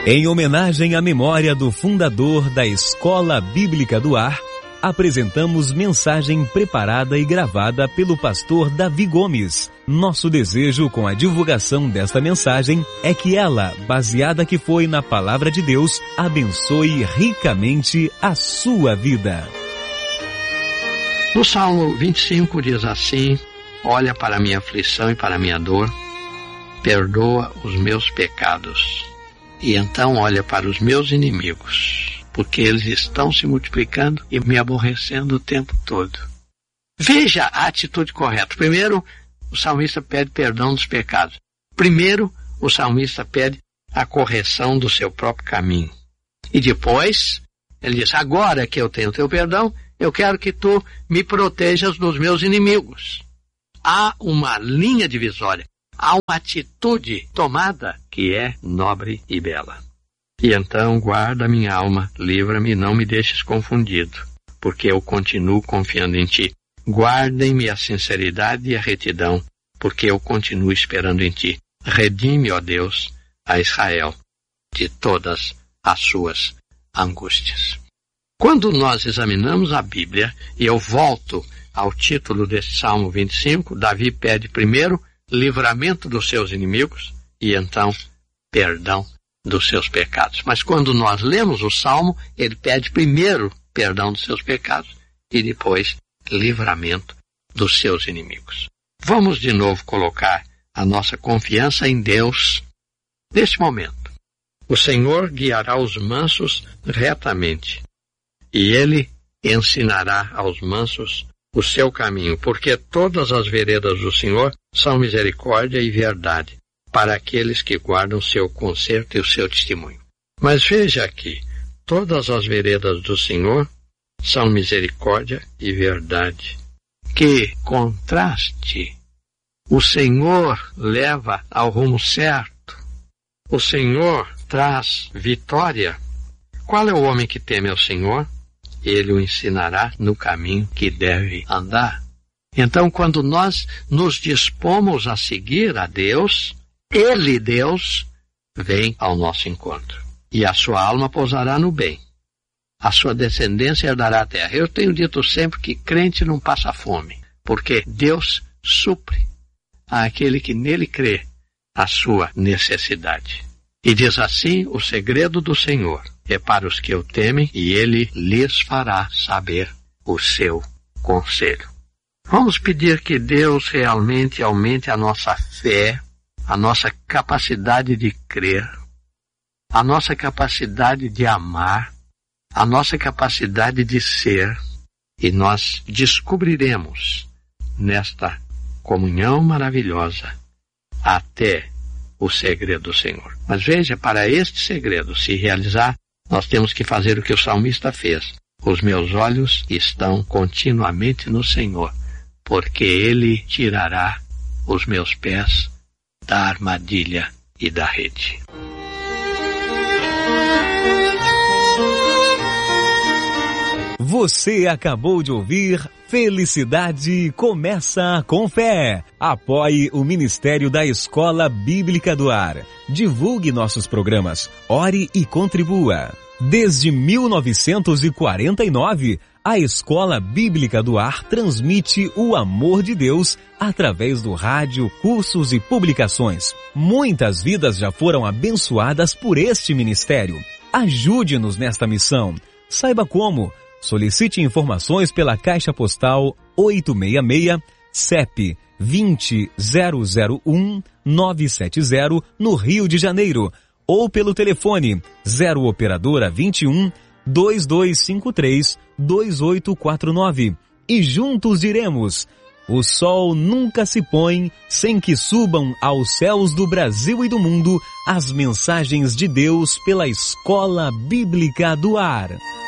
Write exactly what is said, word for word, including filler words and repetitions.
Em homenagem à memória do fundador da Escola Bíblica do Ar, apresentamos mensagem preparada e gravada pelo pastor Davi Gomes. Nosso desejo com a divulgação desta mensagem é que ela, baseada que foi na Palavra de Deus, abençoe ricamente a sua vida. No Salmo vinte e cinco diz assim: olha para a minha aflição e para a minha dor, perdoa os meus pecados. E então olha para os meus inimigos, porque eles estão se multiplicando e me aborrecendo o tempo todo. Veja a atitude correta. Primeiro, o salmista pede perdão dos pecados. Primeiro, o salmista pede a correção do seu próprio caminho. E depois, ele diz: agora que eu tenho teu perdão, eu quero que tu me protejas dos meus inimigos. Há uma linha divisória. Há uma atitude tomada que é nobre e bela. E então guarda minha alma, livra-me e não me deixes confundido, porque eu continuo confiando em ti. Guardem-me a sinceridade e a retidão, porque eu continuo esperando em ti. Redime, ó Deus, a Israel de todas as suas angústias. Quando nós examinamos a Bíblia, e eu volto ao título desse Salmo vinte e cinco, Davi pede primeiro livramento dos seus inimigos e então perdão dos seus pecados. Mas quando nós lemos o Salmo, ele pede primeiro perdão dos seus pecados e depois livramento dos seus inimigos. Vamos de novo colocar a nossa confiança em Deus neste momento. O Senhor guiará os mansos retamente e ele ensinará aos mansos o seu caminho, porque todas as veredas do Senhor são misericórdia e verdade para aqueles que guardam seu conserto e o seu testemunho. Mas veja aqui, todas as veredas do Senhor são misericórdia e verdade. Que contraste! O Senhor leva ao rumo certo. O Senhor traz vitória. Qual é o homem que teme ao Senhor? Ele o ensinará no caminho que deve andar. Então, quando nós nos dispomos a seguir a Deus, Ele, Deus, vem ao nosso encontro. E a sua alma pousará no bem. A sua descendência herdará a terra. Eu tenho dito sempre que crente não passa fome, porque Deus supre àquele que nele crê a sua necessidade. E diz assim o segredo do Senhor: é para os que o temem, e ele lhes fará saber o seu conselho. Vamos pedir que Deus realmente aumente a nossa fé, a nossa capacidade de crer, a nossa capacidade de amar, a nossa capacidade de ser, e nós descobriremos nesta comunhão maravilhosa até o segredo do Senhor. Mas veja, para este segredo se realizar, nós temos que fazer o que o salmista fez. Os meus olhos estão continuamente no Senhor, porque Ele tirará os meus pés da armadilha e da rede. Você acabou de ouvir Felicidade Começa com Fé. Apoie o Ministério da Escola Bíblica do Ar. Divulgue nossos programas. Ore e contribua. Desde mil novecentos e quarenta e nove, a Escola Bíblica do Ar transmite o amor de Deus através do rádio, cursos e publicações. Muitas vidas já foram abençoadas por este ministério. Ajude-nos nesta missão. Saiba como. Solicite informações pela Caixa Postal oito seis seis, C E P vinte zero zero um nove sete zero, no Rio de Janeiro, ou pelo telefone zero operadora vinte e um, dois dois cinco três, dois oito quatro nove. E juntos diremos: o sol nunca se põe sem que subam aos céus do Brasil e do mundo as mensagens de Deus pela Escola Bíblica do Ar.